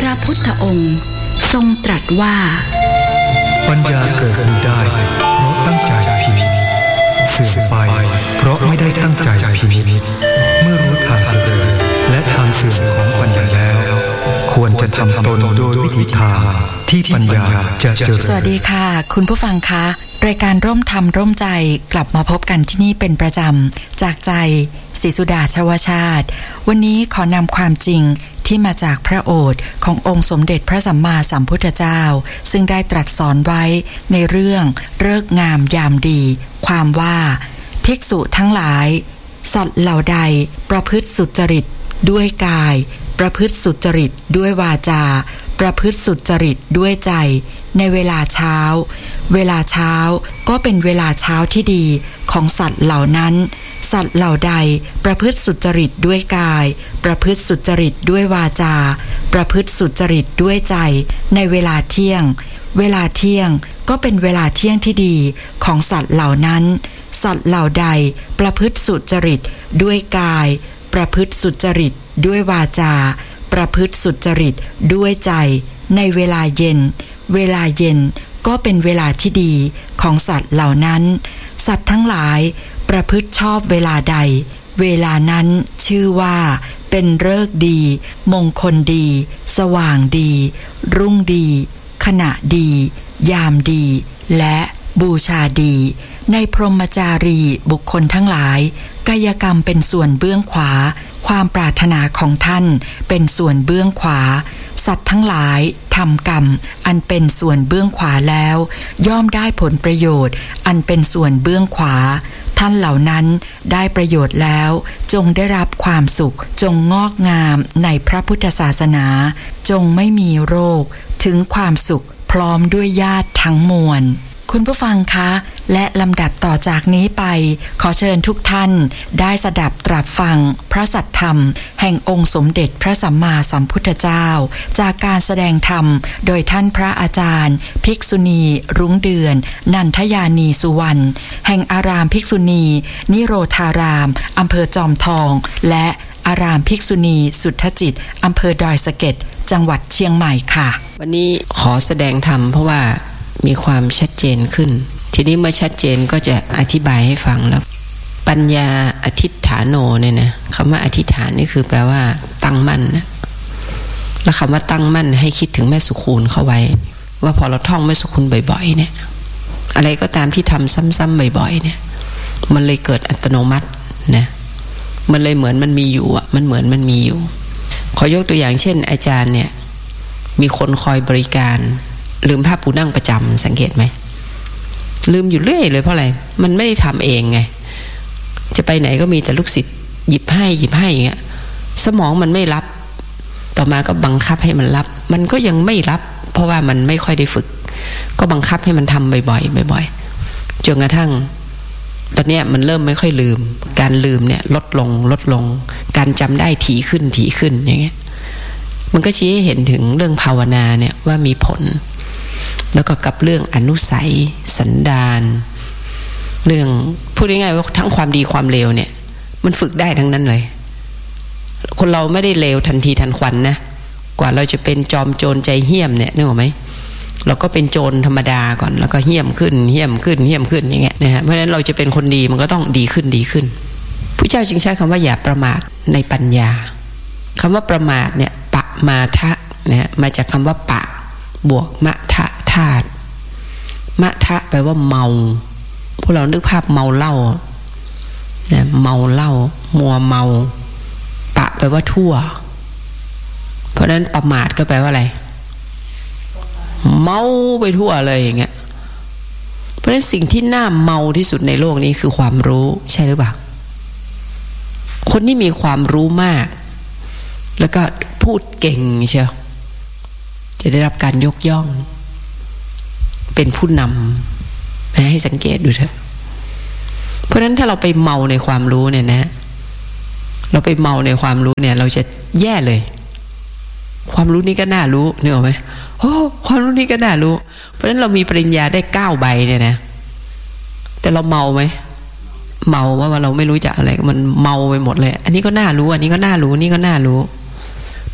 ระพุทธองค์ทรงตรัสว่าปัญญาเกิดขึ้นได้เพราะตั้งใจพินิจเสื่อมไปเพราะไม่ได้ตั้งใจพินิจเมื่อรู้ทางเจริญและทางเสื่อมของปัญญาแล้วควรจะจำตนโดยวิธีทางที่ปัญญาจะเจริญสวัสดีค่ะคุณผู้ฟังคะรายการร่วมธรรมร่วมใจกลับมาพบกันที่นี่เป็นประจำจากใจศรีสุดาชวชาติวันนี้ขอนำความจริงที่มาจากพระโอษฐ์ขององค์สมเด็จพระสัมมาสัมพุทธเจ้าซึ่งได้ตรัสสอนไว้ในเรื่องฤกษ์งามยามดีความว่าภิกษุทั้งหลายสัตว์เหล่าใดประพฤติสุจริตด้วยกายประพฤติสุจริตด้วยวาจาประพฤติสุจริตด้วยใจในเวลาเช้าเวลาเช้าก็เป็นเวลาเช้าที่ดีของสัตว์เหล่านั้นสัตว์เหล่าใดประพฤติสุจริตด้วยกายประพฤติสุจริตด้วยวาจาประพฤติสุจริตด้วยใจในเวลาเที่ยงเวลาเที่ยงก็เป็นเวลาเที่ยงที่ดีของสัตว์เหล่านั้นสัตว์เหล่าใดประพฤติสุจริตด้วยกายประพฤติสุจริตด้วยวาจาประพฤติสุจริตด้วยใจในเวลาเย็นเวลาเย็นก็เป็นเวลาที่ดีของสัตว์เหล่านั้นสัตว์ทั้งหลายประพฤติชอบเวลาใดเวลานั้นชื่อว่าเป็นฤกษ์ดีมงคลดีสว่างดีรุ่งดีขณะดียามดีและบูชาดีในพรหมจารีบุคคลทั้งหลายกายกรรมเป็นส่วนเบื้องขวาความปรารถนาของท่านเป็นส่วนเบื้องขวาสัตว์ทั้งหลายทำกรรมอันเป็นส่วนเบื้องขวาแล้วย่อมได้ผลประโยชน์อันเป็นส่วนเบื้องขวาท่านเหล่านั้นได้ประโยชน์แล้วจงได้รับความสุขจงงอกงามในพระพุทธศาสนาจงไม่มีโรคถึงความสุขพร้อมด้วยญาติทั้งมวลคุณผู้ฟังคะและลำดับต่อจากนี้ไปขอเชิญทุกท่านได้สดับตรับฟังพระสัทธรรมแห่งองค์สมเด็จพระสัมมาสัมพุทธเจ้าจากการแสดงธรรมโดยท่านพระอาจารย์ภิกษุณีรุ้งเดือนนันทยานีสุวรรณแห่งอารามภิกษุณีนิโรธารามอำเภอจอมทองและอารามภิกษุณีสุทธจิตอำเภอดอยสะเก็ดจังหวัดเชียงใหม่ค่ะวันนี้ขอแสดงธรรมเพราะว่ามีความชัดเจนขึ้นทีนี้เมื่อชัดเจนก็จะอธิบายให้ฟังแล้วปัญญาอธิษฐานโนเนี่ยนะคำว่าอธิษฐานนี่คือแปลว่าตั้งมั่นนะแล้วคำว่าตั้งมั่นให้คิดถึงแม่สุคูณเข้าไว้ว่าพอเราท่องแม่สุคูณบ่อยๆเนี่ยอะไรก็ตามที่ทำซ้ำๆบ่อยๆเนี่ยมันเลยเกิดอัตโนมัตินะมันเลยเหมือนมันมีอยู่อ่ะมันเหมือนมันมีอยู่ขอยกตัวอย่างเช่นอาจารย์เนี่ยมีคนคอยบริการลืมผ้าปูนั่งประจำสังเกตไหมลืมอยู่เรื่อยเลยเพราะอะไรมันไม่ได้ทำเองไงจะไปไหนก็มีแต่ลูกศิษย์หยิบให้อย่างเงี้ยสมองมันไม่รับต่อมาก็บังคับให้มันรับมันก็ยังไม่รับเพราะว่ามันไม่ค่อยได้ฝึกก็บังคับให้มันทำบ่อยๆจนกระทั่งตอนนี้มันเริ่มไม่ค่อยลืมการลืมเนี่ยลดลงการจำได้ถี่ขึ้นอย่างเงี้ยมันก็ชี้ให้เห็นถึงเรื่องภาวนาเนี่ยว่ามีผลแล้วก็กับเรื่องอนุสัยสันดานเรื่องพูดง่ายๆว่าทั้งความดีความเลวเนี่ยมันฝึกได้ทั้งนั้นเลยคนเราไม่ได้เลวทันทีทันควันนะกว่าเราจะเป็นจอมโจรใจเหี้ยมเนี่ยนึกออกไหมเราก็เป็นโจรธรรมดาก่อนแล้วก็เหี้ยมขึ้นอย่างเงี้ยนะฮะเพราะฉะนั้นเราจะเป็นคนดีมันก็ต้องดีขึ้นพระเจ้าจึงใช้คำว่าอย่าประมาทในปัญญาคำว่าประมาทเนี่ยปะมาทะนะมาจากคำว่าปะบวกมะทะธาตุมะทะแปลว่าเมาพวกเรานึกภาพเมาเหล้าเนี่ยเมาเหล้ามัวเมาปะแปลว่าทั่วเพราะนั้นประมาทก็แปลว่าอะไรเมาไปทั่วเลยอย่างเงี้ยเพราะฉะนั้นสิ่งที่น่าเมาที่สุดในโลกนี้คือความรู้ใช่หรือเปล่าคนที่มีความรู้มากแล้วก็พูดเก่งเชียวจะได้รับการยกย่องเป็นผู้นำให้สังเกตดูเถอะเพราะฉะนั้นถ้าเราไปเมาในความรู้เนี่ยนะเราไปเมาในความรู้เนี่ยเราจะแย่เลยความรู้นี้ก็น่ารู้นึกออกไหมโอ้ความรู้นี้ก็น่ารู้เพราะฉะนั้นเรามีปริญญาได้9 ใบเนี่ยนะแต่เราเมาไหมเมาว่าเราไม่รู้จักอะไรมันเมาไปหมดเลยอันนี้ก็น่ารู้อันนี้ก็น่ารู้นี่ก็น่ารู้พ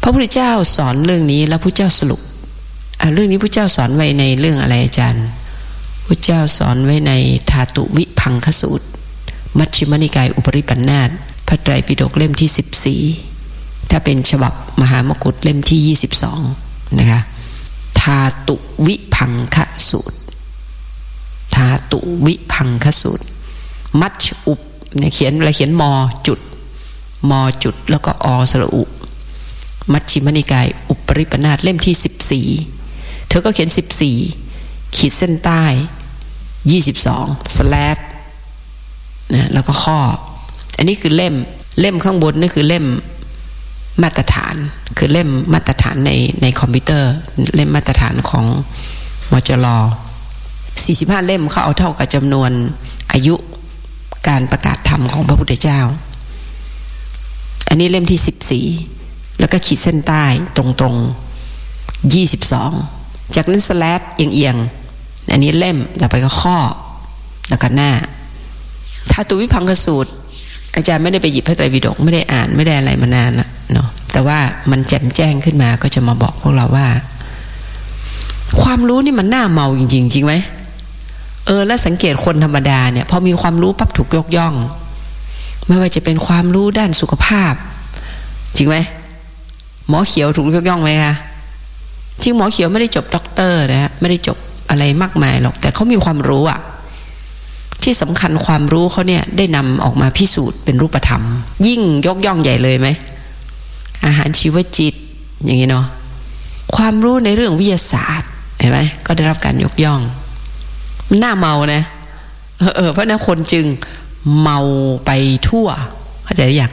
ระพุทธเจ้าสอนเรื่องนี้แล้วพระเจ้าสรุปเรื่องนี้พระเจ้าสอนไว้ในเรื่องอะไรอาจารย์พระเจ้าสอนไว้ในธาตุวิพังคสูตรมัชฌิมนิกายอุปริปันธาสพระไตรปิฎกเล่มที่14ถ้าเป็นฉบับมหามกุฏเล่มที่22นะคะธาตุวิพังคสูตรธาตุวิพังคสูตรมัชฌอุปเนี่ยเขียนมจุดแล้วก็อสระอุมัชฌิมนิกายอุปริปันธาสเล่มที่14เธอก็เขียน14ขีดเส้นใต้22สแลชนะแล้วก็ข้ออันนี้คือเล่มข้างบนนี่คือเล่มมาตรฐานคือเล่มมาตรฐานในคอมพิวเตอร์เล่มมาตรฐานของมจร45เล่มเขาเอาเท่ากับจำนวนอายุการประกาศธรรมของพระพุทธเจ้าอันนี้เล่มที่14แล้วก็ขีดเส้นใต้ตรง22จากนั้นสแลชเอียงอันนี้เล่มต่อไปก็ข้อแล้วก็หน้าธาตุวิพังคสูตรอาจารย์ไม่ได้ไปหยิบพระไตรปิฎกไม่ได้อ่านไม่ได้อะไรมานานละเนาะแต่ว่ามันแจ่มแจ้งขึ้นมาก็จะมาบอกพวกเราว่าความรู้นี่มันน่าเมาจริงๆจริงไหมแล้วสังเกตคนธรรมดาเนี่ยพอมีความรู้ปั๊บถูกยกย่องไม่ว่าจะเป็นความรู้ด้านสุขภาพจริงไหมหมอเขียวถูกยกย่องไหมคะจริงหมอเขียวไม่ได้จบด็อกเตอร์นะฮะไม่ได้จบอะไรมากมายหรอกแต่เขามีความรู้อะที่สำคัญความรู้เขาเนี่ยได้นำออกมาพิสูจน์เป็นรูปธรรมยิ่งยกย่องใหญ่เลยไหมอาหารชีวจิตอย่างนี้เนาะความรู้ในเรื่องวิทยาศาสตร์เห็นไหมก็ได้รับการยกย่องมันน่าเมานะเพราะนั้นคนจึงเมาไปทั่วเข้าใจหรือยัง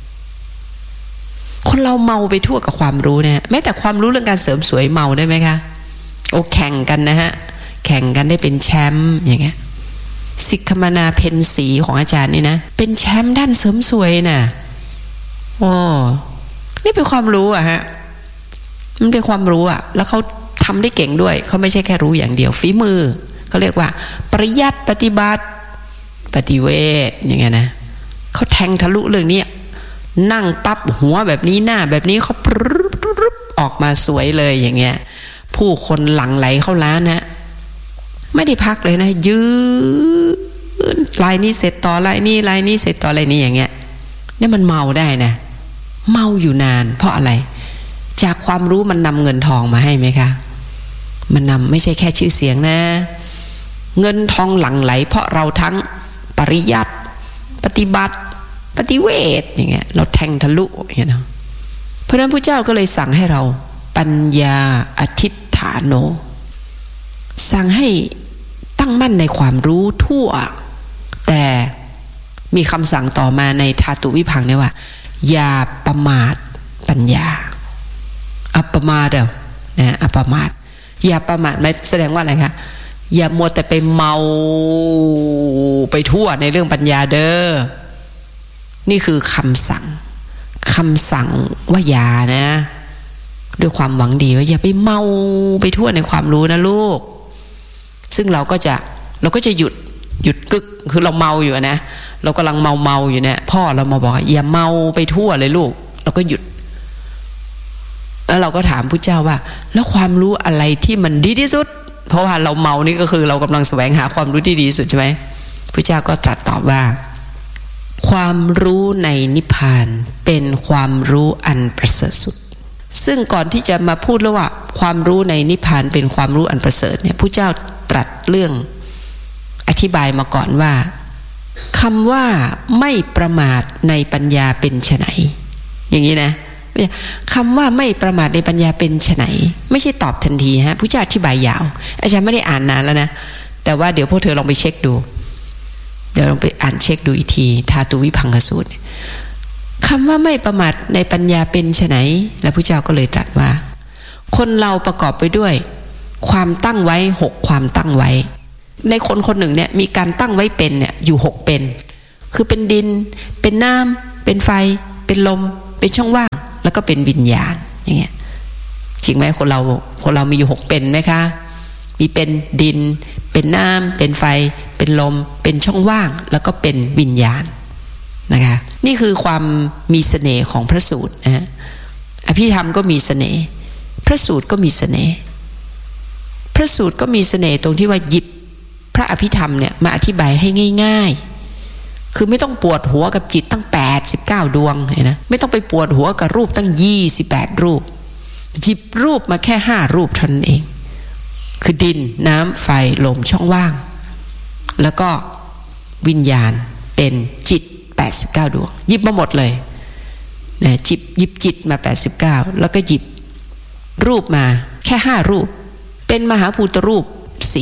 คนเราเมาไปทั่วกับความรู้เนี่ยแม้แต่ความรู้เรื่องการเสริมสวยเมาได้ไหมคะโอ้แข่งกันนะฮะแข่งกันได้เป็นแชมป์อย่างเงี้ยสิกขมนาเพนสีของอาจารย์นี่นะเป็นแชมป์ด้านเสริมสวยน่ะโอ้นี่เป็นความรู้อะฮะมันเป็นความรู้อะแล้วเขาทำได้เก่งด้วยเขาไม่ใช่แค่รู้อย่างเดียวฝีมือเขาเรียกว่าปริยัติปฏิบัติปฏิเวทอย่างเงี้ยนะเขาแทงทะลุเรื่องนี้นั่งปั๊บหัวแบบนี้หน้าแบบนี้เขาออกมาสวยเลยอย่างเงี้ยผู้คนหลั่งไหลเข้าร้านนะไม่ได้พักเลยนะยืนลายนี้เสร็จต่อลายนี้เสร็จต่อลายนี้อย่างเงี้ยนี่มันเมาได้นะเมาอยู่นานเพราะอะไรจากความรู้มันนำเงินทองมาให้ไหมคะมันนำไม่ใช่แค่ชื่อเสียงนะเงินทองหลั่งไหลเพราะเราทั้งปริยัติปฏิบัติปฏิเวทอย่างเงี้ยเราแทงทะลุอย่างเงี้ยนะเพราะนั้นพระเจ้าก็เลยสั่งให้เราปัญญาอธิษฐานโนสั่งให้ตั้งมั่นในความรู้ทั่วแต่มีคำสั่งต่อมาในธาตุวิพังค์เนี่ยว่าอย่าประมาทปัญญาอัปปมาทนะอัปปมาทอย่าประมาทไม่แสดงว่าอะไรคะอย่ามัวแต่ไปเมาไปทั่วในเรื่องปัญญาเด้อนี่คือคำสั่งว่าอย่านะด้วยความหวังดีว่าอย่าไปเมาไปทั่วในความรู้นะลูกซึ่งเราก็จะหยุดกึกคือเราเมาอยู่นะเรากำลังเมาอยู่เนี่ยพ่อเรามาบอกอย่าเมาไปทั่วเลยลูกเราก็หยุดแล้วเราก็ถามพุทธเจ้าว่าแล้วความรู้อะไรที่มันดีที่สุดเพราะว่าเราเมานี่ก็คือเรากำลังแสวงหาความรู้ที่ดีที่สุดใช่ไหมพุทธเจ้าก็ตรัสตอบว่าความรู้ในนิพพานเป็นความรู้อันประเสริฐสุดซึ่งก่อนที่จะมาพูดแล้วว่าความรู้ในนิพพานเป็นความรู้อันประเสริฐเนี่ยพุทธเจ้าตรัสเรื่องอธิบายมาก่อนว่าคำว่าไม่ประมาทในปัญญาเป็นไฉนอย่างนี้นะคำว่าไม่ประมาทในปัญญาเป็นไฉนไม่ใช่ตอบทันทีฮะพุทธเจ้าอธิบายยาวอาจารย์ไม่ได้อ่านนานแล้วนะแต่ว่าเดี๋ยวพวกเธอลองไปเช็คดูเดี๋ยวลองไปอ่านเช็คดูอีกทีธาตุวิพังคสูตรคำว่าไม่ประมาทในปัญญาเป็นไฉนแล้วพุทธเจ้าก็เลยตรัสว่าคนเราประกอบไปด้วยความตั้งไว้6ความตั้งไว้ในคนคนหนึ่งเนี่ยมีการตั้งไว้เป็นเนี่ยอยู่6เป็นคือเป็นดินเป็นน้ำเป็นไฟเป็นลมเป็นช่องว่างแล้วก็เป็นวิญญาณอย่างเงี้ยจริงไหมคนเรามีอยู่6เป็นไหมคะมีเป็นดินเป็นน้ำเป็นไฟเป็นลมเป็นช่องว่างแล้วก็เป็นวิญญาณนะคะนี่คือความมีเสน่ห์ของพระสูตรนะฮะอภิธรรมก็มีเสน่ห์พระสูตรก็มีเสน่ห์พระสูตรก็มีเสน่ห์ตรงที่ว่าหยิบพระอภิธรรมเนี่ยมาอธิบายให้ง่ายๆคือไม่ต้องปวดหัวกับจิตตั้ง89ดวงนะไม่ต้องไปปวดหัวกับรูปตั้ง28รูปหยิบรูปมาแค่5รูปเท่านั้นเองคือดินน้ำไฟลมช่องว่างแล้วก็วิญญาณเป็นจิต89ดวงหยิบมาหมดเลยนะหยิบจิตมา89แล้วก็หยิบรูปมาแค่5รูปเป็นมหาภูตรูป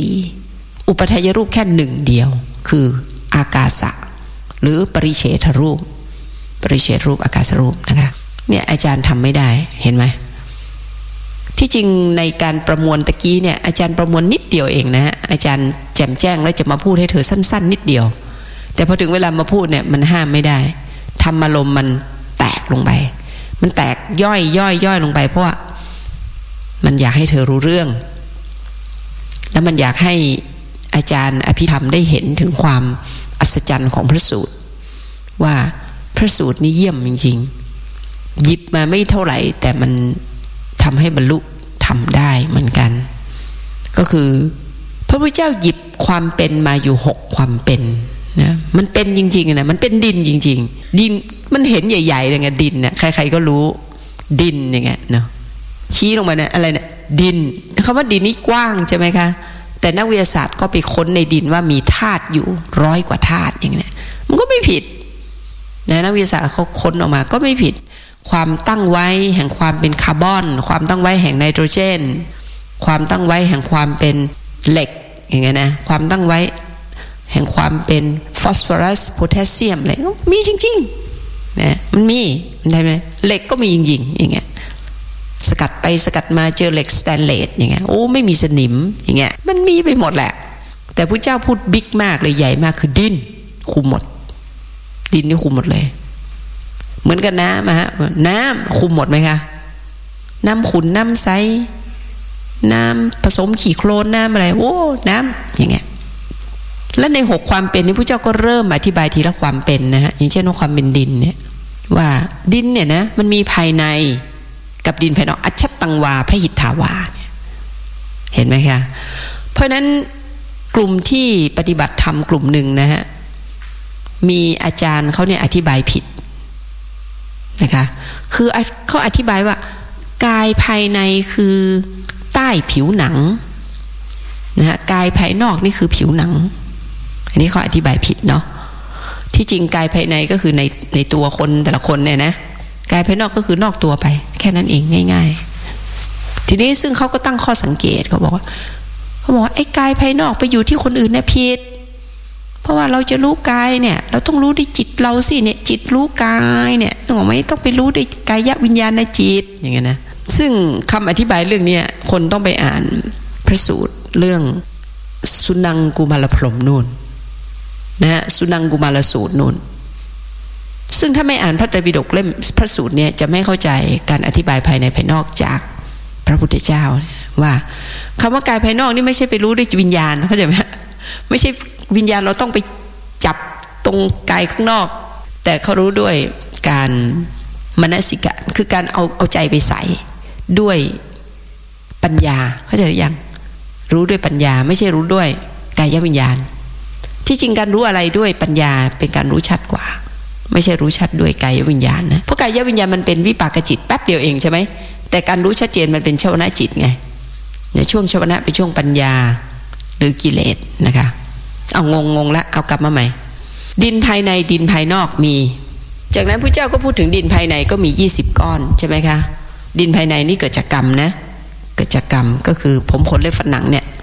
4อุปทายรูปแค่1เดียวคืออากาสะหรือปริเฉทรูปปริเฉทรูปอากาศรูปนะคะเนี่ยอาจารย์ทำไม่ได้เห็นไหมที่จริงในการประมวลตะกี้เนี่ยอาจารย์ประมวลนิดเดียวเองนะอาจารย์แจ่มแจ้งแล้วจะมาพูดให้เธอสั้นๆนิดเดียวแต่พอถึงเวลามาพูดเนี่ยมันห้ามไม่ได้ธรรมอารมณ์มันแตกลงไปมันแตกย่อยลงไปเพราะว่ามันอยากให้เธอรู้เรื่องแล้วมันอยากให้อาจารย์อภิธรรมได้เห็นถึงความอัศจรรย์ของพระสูตรว่าพระสูตรนี้เยี่ยมจริงๆหยิบมาไม่เท่าไหร่แต่มันทำให้บรรลุทำได้เหมือนกันก็คือพระพุทธเจ้าหยิบความเป็นมาอยู่6ความเป็นนะมันเป็นจริงๆนะมันเป็นดินจริงๆดินมันเห็นใหญ่ๆอย่างเงี้ยดินเนี่ยใครๆก็รู้ดินอย่างเงี้ยเนาะชี้ลงมาเนี่ยอะไรเนี่ยดินคำว่าดินนี่กว้างใช่ไหมคะแต่นักวิทยาศาสตร์ก็ไปค้นในดินว่ามีธาตุอยู่100 กว่าธาตุอย่างเงี้ยมันก็ไม่ผิดนะนักวิทยาศาสตร์เขาค้นออกมาก็ไม่ผิดความตั้งไว้แห่งความเป็นคาร์บอนความตั้งไว้แห่งไนโตรเจนความตั้งไว้แห่งความเป็นเหล็กอย่างเงี้ยนะความตั้งไว้แห่งความเป็นฟอสฟอรัสโพแทสเซียมอะไรมีจริงๆนะมันมีได้ไหมเหล็กก็มีจริงๆอย่างเงี้ยสกัดไปสกัดมาเจอเหล็กสแตนเลสอย่างเงี้ยโอ้ไม่มีสนิมอย่างเงี้ยมันมีไปหมดแหละแต่พระเจ้าพูดบิ๊กมากเลยใหญ่มากคือดินคุมหมดดินนี่คุมหมดเลยเหมือนกันน้ำฮะน้ำคุมหมดไหมคะน้ำขุ่นน้ำใสน้ำผสมขี้โคลนน้ำอะไรโอ้น้ำอย่างเงี้ยและใน6ความเป็นนี้พระเจ้าก็เริ่มอธิบายทีละความเป็นนะฮะอย่างเช่นว่าความเป็นดินเนี่ยว่าดินเนี่ยนะมันมีภายในกับดินภายนอกอัจฉตังวาพหิทธาวาเห็นไหมคะเพราะนั้นกลุ่มที่ปฏิบัติธรรมกลุ่มหนึ่งนะฮะมีอาจารย์เขาเนี่ยอธิบายผิดนะคะคือเขาอธิบายว่ากายภายในคือใต้ผิวหนังนะฮะกายภายนอกนี่คือผิวหนังอันนี้เขาอธิบายผิดเนาะที่จริงกายภายในก็คือในตัวคนแต่ละคนเนี่ยนะกายภายนอกก็คือนอกตัวไปแค่นั้นเองง่ายๆทีนี้ซึ่งเขาก็ตั้งข้อสังเกตเขาบอกว่าไอ้กายภายนอกไปอยู่ที่คนอื่นเนี่ยผิดเพราะว่าเราจะรู้กายเนี่ยเราต้องรู้ด้วยจิตเราสิเนี่ยจิตรู้กายเนี่ยต้องบอกไม่ต้องไปรู้ด้วยกายวิญญาณจิตอย่างเงี้ยนะซึ่งคำอธิบายเรื่องนี้คนต้องไปอ่านพระสูตรเรื่องสุนังกุมารพรหมนู่นนะฮะสุนังกุมารสูตรนู่นซึ่งถ้าไม่อ่านพระไตรปิฎกเล่มพระสูตรเนี่ยจะไม่เข้าใจการอธิบายภายในภายนอกจากพระพุทธเจ้าว่าคำว่ากายภายนอกนี่ไม่ใช่ไปรู้ด้วยวิญญาณเข้าใจไหมไม่ใช่วิญญาณเราต้องไปจับตรงกายข้างนอกแต่เขารู้ด้วยการมนสิกะคือการเอาใจไปใส่ด้วยปัญญาเข้าใจหรือยังรู้ด้วยปัญญาไม่ใช่รู้ด้วยกายวิญญาณที่จริงการรู้อะไรด้วยปัญญาเป็นการรู้ชัดกว่าไม่ใช่รู้ชัดด้วยกายวิญญาณนะเพราะกายวิญญาณมันเป็นวิปากจิตแป๊บเดียวเองใช่ไหมแต่การรู้ชัดเจนมันเป็นชวนะจิตไงในช่วงชวนะเป็นช่วงปัญญาหรือกิเลสนะคะเอางงแล้วเอากลับมาใหม่ดินภายในดินภายนอกมีจากนั้นพระเจ้าก็พูดถึงดินภายในก็มี20ก้อนใช่ไหมคะดินภายในนี่เกิดจากกรรมนะเกิดจากกรรมก็คือผมขนเล็บฝันหนังเนี่ย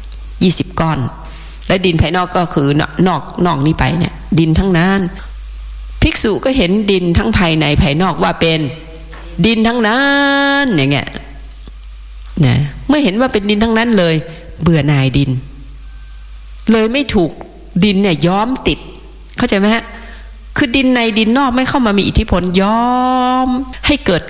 20ก้อนและดินภายนอกก็คือนอกนี้ไปเนี่ยดินทั้งนั้นภิกษุก็เห็นดินทั้งภายในภายนอกว่าเป็นดินทั้งนั้นอย่างเงี้ยนะเมื่อเห็นว่าเป็นดินทั้งนั้นเลยเบื่อหน่ายดินเลยไม่ถูกดินเนี่ยย้อมติดเข้าใจไหมฮะคือดินในดินนอกไม่เข้ามามีอิทธิพลย้อมให้เกิด